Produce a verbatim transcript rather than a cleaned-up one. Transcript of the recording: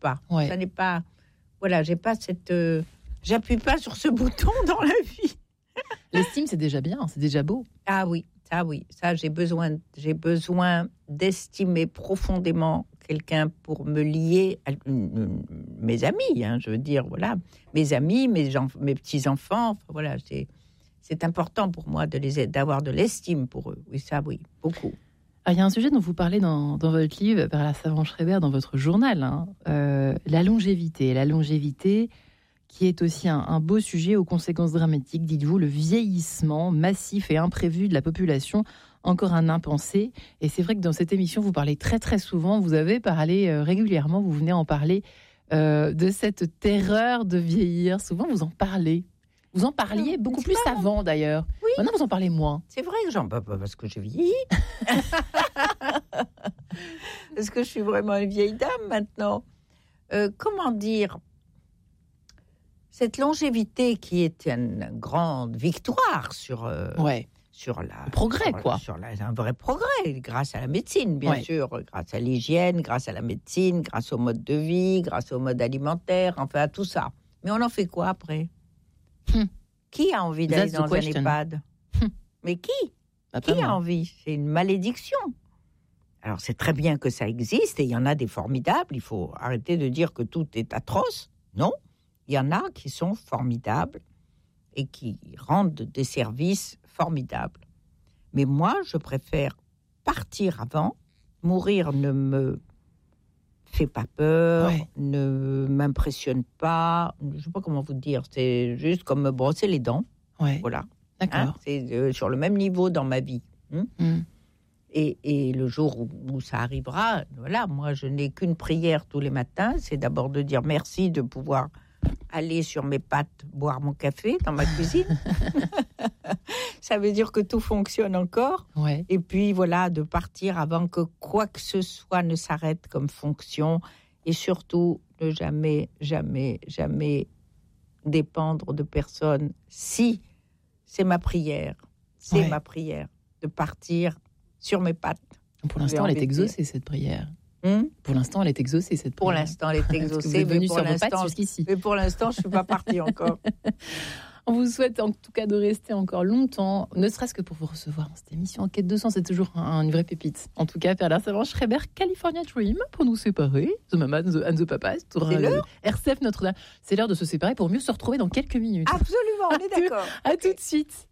pas. Ouais. Ça n'est pas... Voilà, j'ai pas cette... Euh, j'appuie pas sur ce bouton dans la vie. L'estime, c'est déjà bien, c'est déjà beau. Ah oui, ça oui. Ça, j'ai besoin, j'ai besoin d'estimer profondément quelqu'un pour me lier à mes amis, hein, je veux dire, voilà. Mes amis, mes, gens, mes petits-enfants, enfin, voilà, c'est, c'est important pour moi de les, d'avoir de l'estime pour eux. Oui, ça, oui, beaucoup. Il y a un sujet dont vous parlez dans, dans votre livre, Perla Savant-Schreiber, dans votre journal, hein, euh, la longévité. La longévité qui est aussi un, un beau sujet aux conséquences dramatiques, dites-vous, le vieillissement massif et imprévu de la population, encore un impensé. Et c'est vrai que dans cette émission, vous parlez très très souvent, vous avez parlé euh, régulièrement, vous venez en parler, euh, de cette terreur de vieillir. Souvent, vous en parlez. Vous en parliez non, beaucoup plus pas... avant, d'ailleurs. Oui. Maintenant, vous en parlez moins. C'est vrai que j'en parle pas parce que je vieillis. Parce que je suis vraiment une vieille dame maintenant. Euh, comment dire ? Cette longévité qui est une grande victoire sur, euh, ouais. sur la... Le progrès, sur, quoi. Sur la, un vrai progrès, grâce à la médecine, bien ouais. sûr, grâce à l'hygiène, grâce à la médecine, grâce au mode de vie, grâce au mode alimentaire, enfin à tout ça. Mais on en fait quoi après ? Hmm. Qui a envie d'aller That's dans un EHPAD ? hmm. Mais qui ? Pas Qui a envie ? C'est une malédiction. Alors c'est très bien que ça existe et il y en a des formidables. Il faut arrêter de dire que tout est atroce. Non. Il y en a qui sont formidables et qui rendent des services formidables. Mais moi, je préfère partir avant. Mourir ne me fait pas peur, ouais. ne m'impressionne pas. Je ne sais pas comment vous dire. C'est juste comme me brosser les dents. Ouais. Voilà. D'accord. Hein, c'est euh, sur le même niveau dans ma vie. Hein mm. et, et le jour où, où ça arrivera, voilà, moi, je n'ai qu'une prière tous les matins. C'est d'abord de dire merci de pouvoir aller sur mes pattes, boire mon café dans ma cuisine. Ça veut dire que tout fonctionne encore. Ouais. Et puis, voilà, de partir avant que quoi que ce soit ne s'arrête comme fonction. Et surtout, ne jamais, jamais, jamais dépendre de personne. Si, c'est ma prière. C'est ouais. ma prière de partir sur mes pattes. Pour l'instant, elle est exaucée, cette prière. Hum? Pour l'instant, elle est exaucée, cette Pour prière. l'instant, elle est exaucée, mais, pour l'instant, mais pour l'instant, je ne suis pas partie encore. On vous souhaite en tout cas de rester encore longtemps, ne serait-ce que pour vous recevoir dans cette émission. Enquête deux cents, c'est toujours un, une vraie pépite. En tout cas, Perla Savant-Schreiber, California Dream, pour nous séparer. The Mama and the, and the Papa. C'est l'heure R C F Notre-Dame. C'est l'heure de se séparer pour mieux se retrouver dans quelques minutes. Absolument, on est d'accord. À, tout, à okay. tout de suite.